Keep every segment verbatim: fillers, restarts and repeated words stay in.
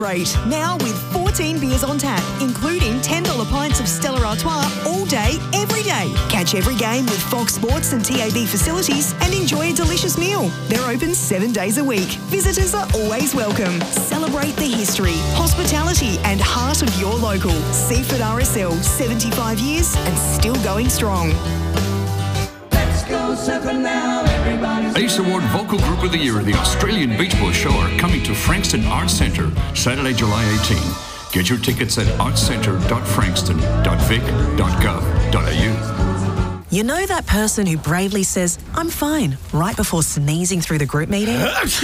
Rate now with fourteen beers on tap, including ten dollars pints of Stella Artois all day, every day. Catch every game with Fox Sports and T A B facilities and enjoy a delicious meal. They're open seven days a week. Visitors are always welcome. Celebrate the history, hospitality and heart of your local. Seaford R S L, seventy-five years and still going strong. Let's go surfing now, everybody. Ace Award Vocal Group of the Year, the Australian Beach Boys Show, are coming to Frankston Arts Centre Saturday, July eighteenth. Get your tickets at artscentre dot frankston dot vic dot gov dot a u. You know that person who bravely says, "I'm fine," right before sneezing through the group meeting?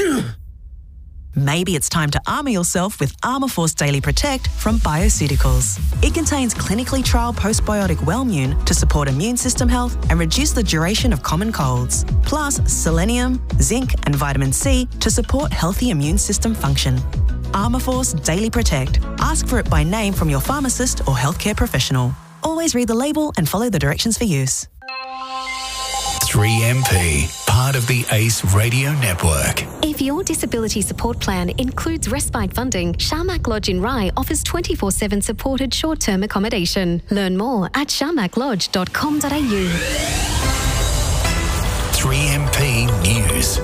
Maybe it's time to armour yourself with Armourforce Daily Protect from Bioceuticals. It contains clinically trialled postbiotic Wellmune to support immune system health and reduce the duration of common colds. Plus selenium, zinc and vitamin C to support healthy immune system function. Armourforce Daily Protect. Ask for it by name from your pharmacist or healthcare professional. Always read the label and follow the directions for use. three M P, part of the ACE Radio Network. If your disability support plan includes respite funding, Sharmak Lodge in Rye offers twenty-four seven supported short-term accommodation. Learn more at sharmak lodge dot com dot a u. three M P News.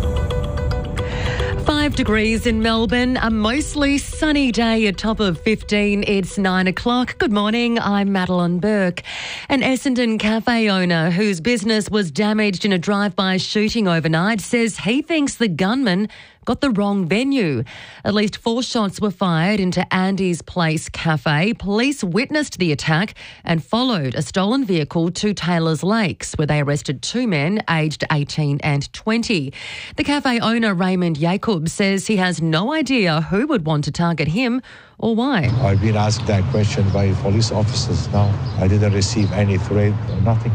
Five degrees in Melbourne, a mostly sunny day, a top of fifteen. It's nine o'clock. Good morning, I'm Madeline Burke. An Essendon cafe owner whose business was damaged in a drive-by shooting overnight says he thinks the gunman got the wrong venue. At least four shots were fired into Andy's Place Cafe. Police witnessed the attack and followed a stolen vehicle to Taylor's Lakes, where they arrested two men aged eighteen and twenty. The cafe owner, Raymond Jacob, says he has no idea who would want to target him or why. I've been asked that question by police officers now. I didn't receive any threat or nothing.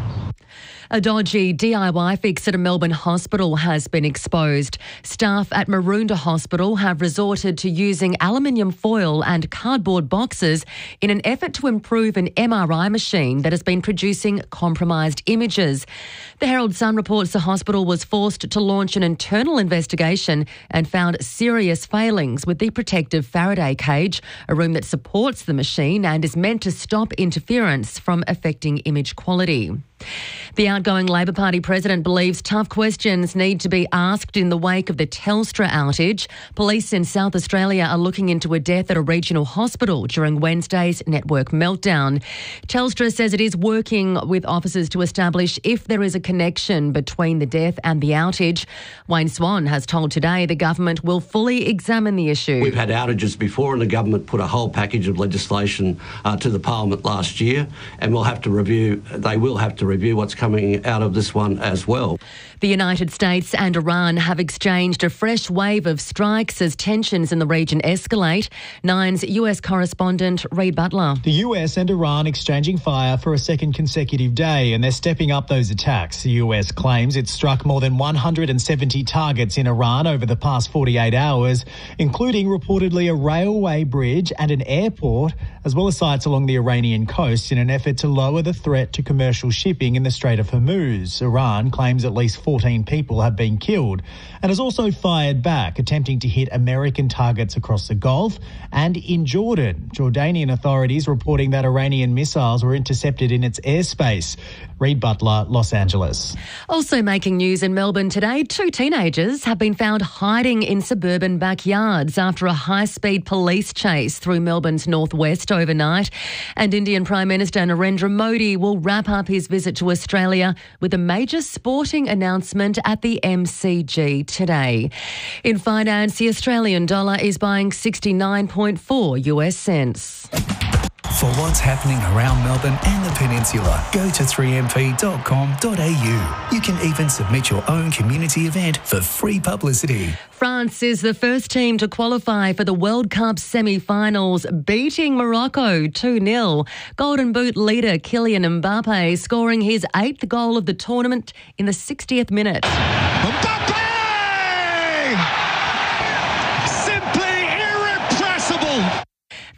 A dodgy D I Y fix at a Melbourne hospital has been exposed. Staff at Maroondah Hospital have resorted to using aluminium foil and cardboard boxes in an effort to improve an M R I machine that has been producing compromised images. The Herald Sun reports the hospital was forced to launch an internal investigation and found serious failings with the protective Faraday cage, a room that supports the machine and is meant to stop interference from affecting image quality. The outgoing Labor Party president believes tough questions need to be asked in the wake of the Telstra outage. Police in South Australia are looking into a death at a regional hospital during Wednesday's network meltdown. Telstra says it is working with officers to establish if there is a connection between the death and the outage. Wayne Swan has told Today the government will fully examine the issue. We've had outages before and the government put a whole package of legislation uh, to the Parliament last year, and we'll have to review, they will have to review what's coming out of this one as well. The United States and Iran have exchanged a fresh wave of strikes as tensions in the region escalate. Nine's U S correspondent Reid Butler. The U S and Iran exchanging fire for a second consecutive day, and they're stepping up those attacks. The U S claims it struck more than one hundred seventy targets in Iran over the past forty-eight hours, including reportedly a railway bridge and an airport, as well as sites along the Iranian coast in an effort to lower the threat to commercial shipping in the Strait of Hormuz. Iran claims at least fourteen people have been killed and has also fired back, attempting to hit American targets across the Gulf and in Jordan. Jordanian authorities reporting that Iranian missiles were intercepted in its airspace. Reid Butler, Los Angeles. Also making news in Melbourne today, two teenagers have been found hiding in suburban backyards after a high-speed police chase through Melbourne's northwest overnight. And Indian Prime Minister Narendra Modi will wrap up his visit to Australia with a major sporting announcement at the M C G today. In finance, the Australian dollar is buying sixty-nine point four U S cents. For what's happening around Melbourne and the Peninsula, go to three m p dot com dot a u. You can even submit your own community event for free publicity. France is the first team to qualify for the World Cup semi-finals, beating Morocco two nil. Golden Boot leader Kylian Mbappe scoring his eighth goal of the tournament in the sixtieth minute. Mbappe! Simply irrepressible!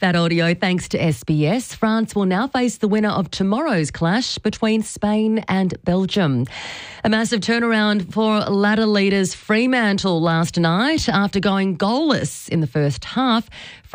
That audio thanks to S B S. France will now face the winner of tomorrow's clash between Spain and Belgium. A massive turnaround for ladder leaders Fremantle last night after going goalless in the first half.